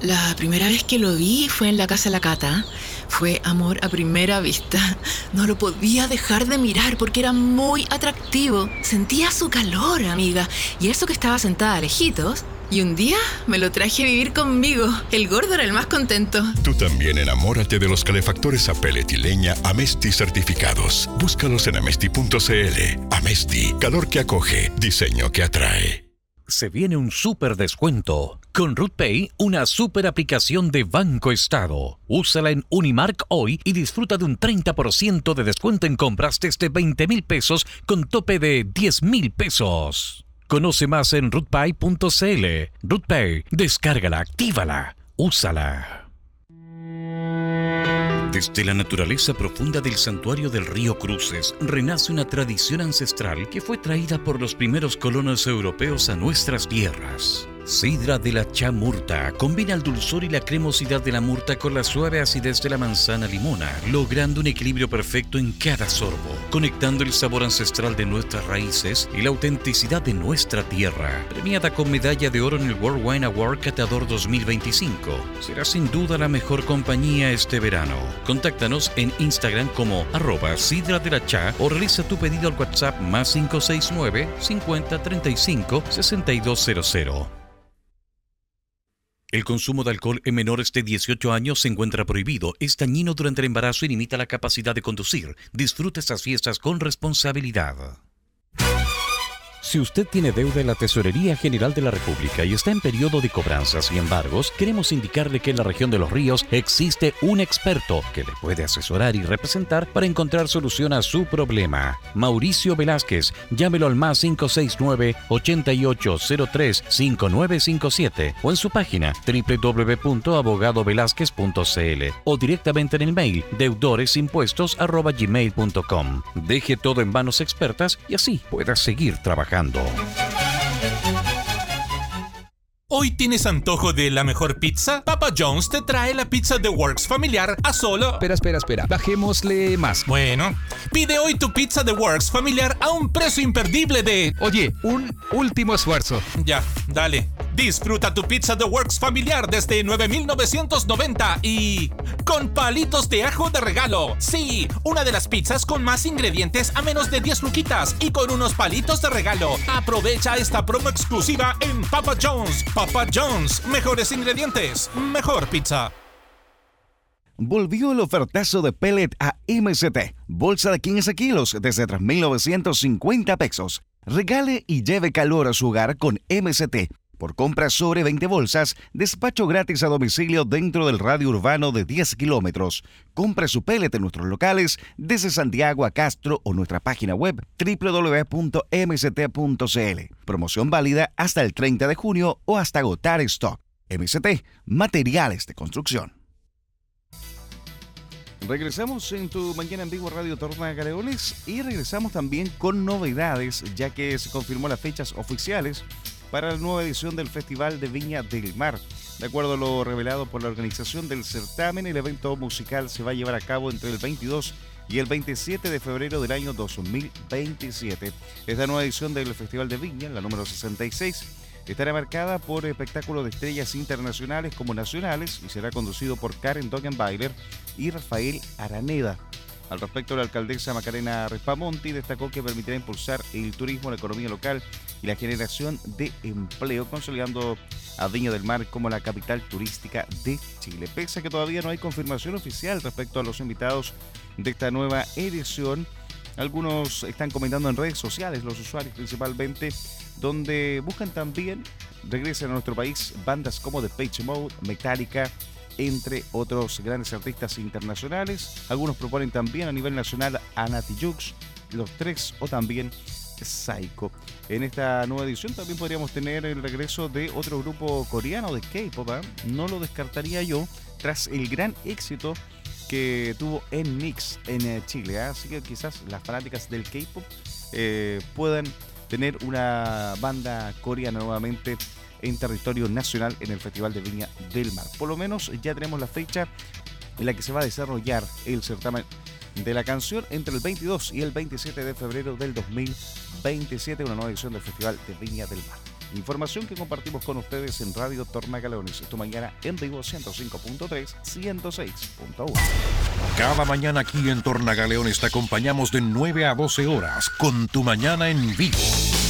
La primera vez que lo vi fue en la casa de la Cata. Fue amor a primera vista. No lo podía dejar de mirar porque era muy atractivo. Sentía su calor, amiga. Y eso que estaba sentada lejitos. Y un día me lo traje a vivir conmigo. El gordo era el más contento. Tú también enamórate de los calefactores a pellet y leña Amesti certificados. Búscalos en amesti.cl. Amesti, calor que acoge, diseño que atrae. Se viene un súper descuento. Con RootPay, una súper aplicación de Banco Estado. Úsala en Unimark hoy y disfruta de un 30% de descuento en compras desde 20,000 pesos con tope de 10,000 pesos. Conoce más en rootpay.cl. RootPay, descárgala, actívala, úsala. Desde la naturaleza profunda del santuario del río Cruces, renace una tradición ancestral que fue traída por los primeros colonos europeos a nuestras tierras. Sidra de la Cha Murta combina el dulzor y la cremosidad de la murta con la suave acidez de la manzana limona, logrando un equilibrio perfecto en cada sorbo, conectando el sabor ancestral de nuestras raíces y la autenticidad de nuestra tierra. Premiada con medalla de oro en el World Wine Award Catador 2025, será sin duda la mejor compañía este verano. Contáctanos en Instagram como @sidra de la Cha o realiza tu pedido al WhatsApp +569 50 35 6200. El consumo de alcohol en menores de 18 años se encuentra prohibido, es dañino durante el embarazo y limita la capacidad de conducir. Disfruta estas fiestas con responsabilidad. Si usted tiene deuda en la Tesorería General de la República y está en periodo de cobranzas y embargos, queremos indicarle que en la región de Los Ríos existe un experto que le puede asesorar y representar para encontrar solución a su problema. Mauricio Velázquez, llámelo al +569 8803 5957 o en su página www.abogadovelázquez.cl o directamente en el mail deudoresimpuestos@gmail.com. Deje todo en manos expertas y así pueda seguir trabajando. ¿Hoy tienes antojo de la mejor pizza? Papa John's te trae la pizza The Works familiar a solo... Espera. Bajémosle más. Bueno, pide hoy tu pizza The Works familiar a un precio imperdible de... Oye, un último esfuerzo. Ya, dale. Disfruta tu pizza The Works familiar desde 9,990 y... con palitos de ajo de regalo. Sí, una de las pizzas con más ingredientes a menos de 10 luquitas y con unos palitos de regalo. Aprovecha esta promo exclusiva en Papa John's. Papa John's, mejores ingredientes, mejor pizza. Volvió el ofertazo de pellet a MST. Bolsa de 15 kilos desde 3,950 pesos. Regale y lleve calor a su hogar con MST. Por compras sobre 20 bolsas, despacho gratis a domicilio dentro del radio urbano de 10 kilómetros. Compre su pellet en nuestros locales desde Santiago a Castro o nuestra página web www.mst.cl. Promoción válida hasta el 30 de junio o hasta agotar stock. MST, materiales de construcción. Regresamos en tu Mañana en Vivo Radio Tornagaleones y regresamos también con novedades, ya que se confirmó las fechas oficiales para la nueva edición del Festival de Viña del Mar. De acuerdo a lo revelado por la organización del certamen, el evento musical se va a llevar a cabo entre el 22 y el 27 de febrero del año 2027. Esta nueva edición del Festival de Viña, la número 66, estará marcada por espectáculos de estrellas internacionales como nacionales y será conducido por Karen Dogenbailer y Rafael Araneda. Al respecto, la alcaldesa Macarena Respamonti destacó que permitirá impulsar el turismo, la economía local y la generación de empleo, consolidando a Viña del Mar como la capital turística de Chile. Pese a que todavía no hay confirmación oficial respecto a los invitados de esta nueva edición, algunos están comentando en redes sociales, los usuarios principalmente, donde buscan también regresen a nuestro país bandas como Depeche Mode, Metallica, entre otros grandes artistas internacionales. Algunos proponen también a nivel nacional a Nati Jux, Los Tres o también Psycho. En esta nueva edición también podríamos tener el regreso de otro grupo coreano de K-pop, no lo descartaría yo, tras el gran éxito que tuvo en Mix en Chile, así que quizás las fanáticas del K-pop puedan tener una banda coreana nuevamente en territorio nacional en el Festival de Viña del Mar. Por lo menos ya tenemos la fecha en la que se va a desarrollar el certamen de la canción entre el 22 y el 27 de febrero del 2027, una nueva edición del Festival de Viña del Mar. Información que compartimos con ustedes en Radio Tornagaleones. Tu mañana en vivo 105.3, 106.1. Cada mañana aquí en Tornagaleones te acompañamos de 9 a 12 horas con Tu Mañana en Vivo.